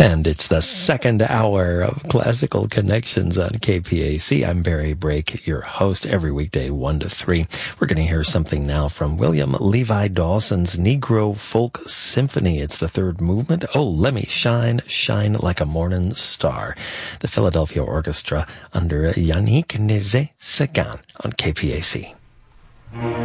And it's the second hour of Classical Connections on KPAC. I'm Barry Brake, your host, every weekday 1 to 3. We're going to hear something now from William Levi Dawson's Negro Folk Symphony. It's the third movement. Oh, let me shine, shine like a morning star. The Philadelphia Orchestra under Yannick Nézet-Séguin on KPAC.